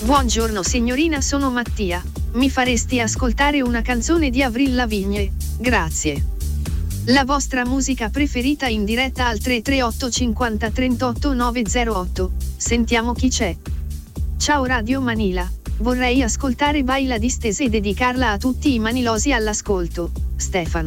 Buongiorno signorina, sono Mattia. Mi faresti ascoltare una canzone di Avril Lavigne? Grazie. La vostra musica preferita in diretta al 338 50 38 908. Sentiamo chi c'è. Ciao Radio Manila. Vorrei ascoltare Baila Distese e dedicarla a tutti i manilosi all'ascolto. Stefano.